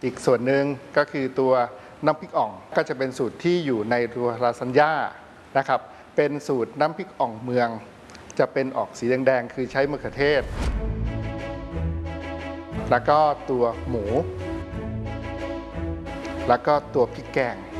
อีกส่วนหนึ่งก็คือตัวน้ำพริกอ่องก็จะเป็นสูตรที่อยู่ในตัวลาซานญ่านะครับเป็นสูตรน้ำพริกอ่องเมืองจะเป็นออกสีแดงๆคือใช้มะเขือเทศแล้วก็ตัวหมูแล้วก็ตัวพริกแกง